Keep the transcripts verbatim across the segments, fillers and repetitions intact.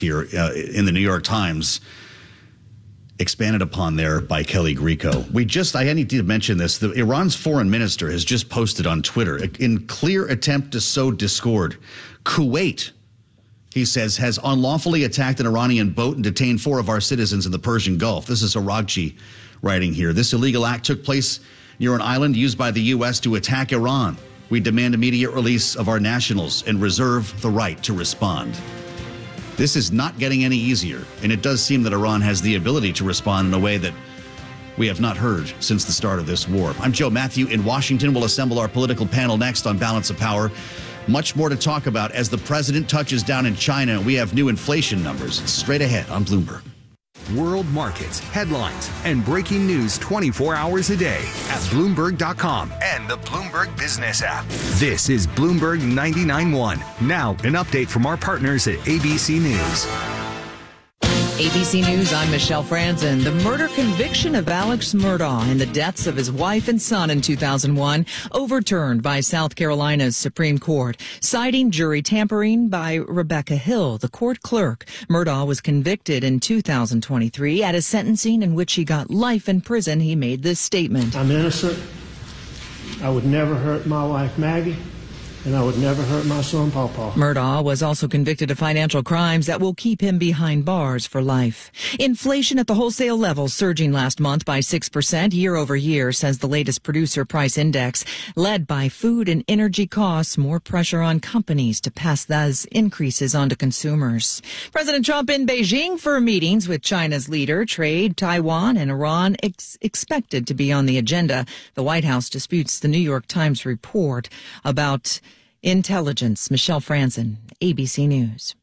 here uh, in the New York Times, expanded upon there by Kelly Grieco. We just, I need to mention this, the Iran's foreign minister has just posted on Twitter, in clear attempt to sow discord, Kuwait, he says, has unlawfully attacked an Iranian boat and detained four of our citizens in the Persian Gulf. This is Aragchi writing here. This illegal act took place near an island used by the U S to attack Iran. We demand immediate release of our nationals and reserve the right to respond. This is not getting any easier, and it does seem that Iran has the ability to respond in a way that we have not heard since the start of this war. I'm Joe Matthew in Washington. We'll assemble our political panel next on Balance of Power. Much more to talk about as the president touches down in China. We have new inflation numbers. It's straight ahead on Bloomberg. World markets, headlines, and breaking news twenty-four hours a day at Bloomberg dot com and the Bloomberg Business app. This is Bloomberg ninety-nine point one. Now, an update from our partners at A B C News. A B C News, I'm Michelle Franzen. The murder conviction of Alex Murdaugh and the deaths of his wife and son in two thousand one overturned by South Carolina's Supreme Court, citing jury tampering by Rebecca Hill, the court clerk. Murdaugh was convicted in two thousand twenty-three. At a sentencing in which he got life in prison, he made this statement. I'm innocent. I would never hurt my wife, Maggie. And I would never hurt my son, Pawpaw. Murdaugh was also convicted of financial crimes that will keep him behind bars for life. Inflation at the wholesale level surging last month by six percent year over year, says the latest producer price index. Led by food and energy costs, more pressure on companies to pass those increases on to consumers. President Trump in Beijing for meetings with China's leader. Trade, Taiwan, and Iran ex- expected to be on the agenda. The White House disputes the New York Times report about intelligence. Michelle Franzen, A B C News.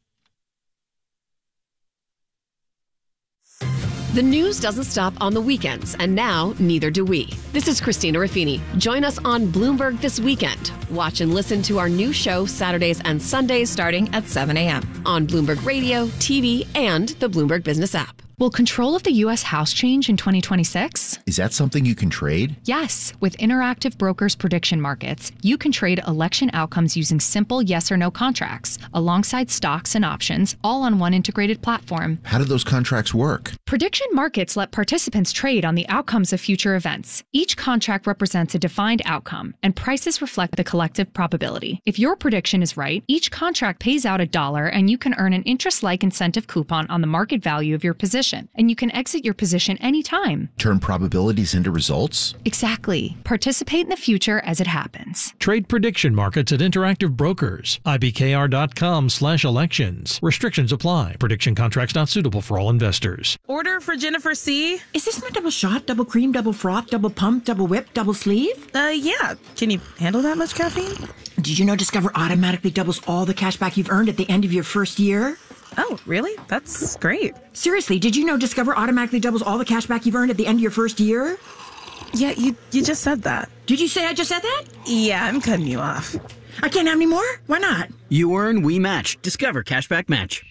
The news doesn't stop on the weekends, and now neither do we. This is Christina Raffini. Join us on Bloomberg this weekend. Watch and listen to our new show Saturdays and Sundays starting at seven a.m. on Bloomberg Radio, T V, and the Bloomberg Business app. Will control of the U S House change in twenty twenty-six? Is that something you can trade? Yes. With Interactive Brokers Prediction Markets, you can trade election outcomes using simple yes or no contracts, alongside stocks and options, all on one integrated platform. How do those contracts work? Prediction markets let participants trade on the outcomes of future events. Each contract represents a defined outcome, and prices reflect the collective probability. If your prediction is right, each contract pays out a dollar, and you can earn an interest-like incentive coupon on the market value of your position. And you can exit your position anytime. Turn probabilities into results? Exactly. Participate in the future as it happens. Trade prediction markets at Interactive Brokers. I B K R dot com slash elections. Restrictions apply. Prediction contracts not suitable for all investors. Order for Jennifer C. Is this my double shot, double cream, double froth, double pump, double whip, double sleeve? Uh, yeah. Can you handle that much caffeine? Did you know Discover automatically doubles all the cash back you've earned at the end of your first year? Oh, really? That's great. Seriously, did you know Discover automatically doubles all the cash back you've earned at the end of your first year? Yeah, you you just said that. Did you say I just said that? Yeah, I'm cutting you off. I can't have any more? Why not? You earn, we match. Discover Cashback Match.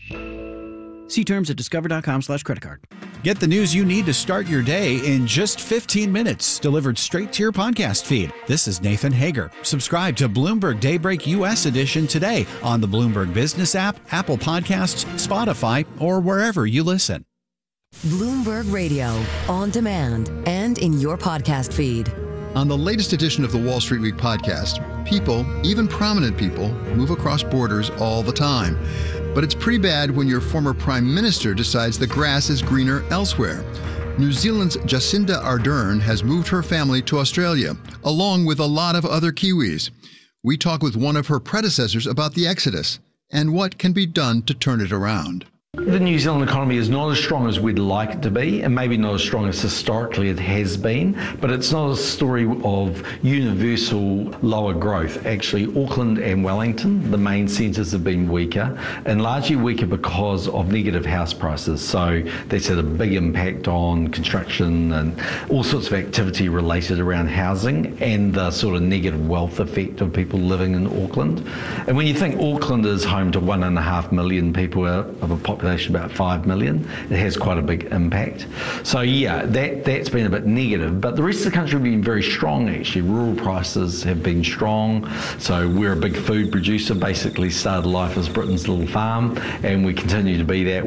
See terms at discover dot com slash credit card. Get the news you need to start your day in just fifteen minutes, delivered straight to your podcast feed. This is Nathan Hager. Subscribe to Bloomberg Daybreak U S Edition today on the Bloomberg Business app, Apple Podcasts, Spotify, or wherever you listen. Bloomberg Radio, on demand and in your podcast feed. On the latest edition of the Wall Street Week podcast, people, even prominent people, move across borders all the time. But it's pretty bad when your former prime minister decides the grass is greener elsewhere. New Zealand's Jacinda Ardern has moved her family to Australia, along with a lot of other Kiwis. We talk with one of her predecessors about the exodus and what can be done to turn it around. The New Zealand economy is not as strong as we'd like it to be, and maybe not as strong as historically it has been, but it's not a story of universal lower growth. Actually, Auckland and Wellington, the main centres, have been weaker, and largely weaker because of negative house prices. So that's had a big impact on construction and all sorts of activity related around housing and the sort of negative wealth effect of people living in Auckland. And when you think Auckland is home to one and a half million people of a population population about five million. It has quite a big impact. So yeah, that, that's been a bit negative, but the rest of the country have been very strong actually. Rural prices have been strong, so we're a big food producer, basically started life as Britain's little farm, and we continue to be that.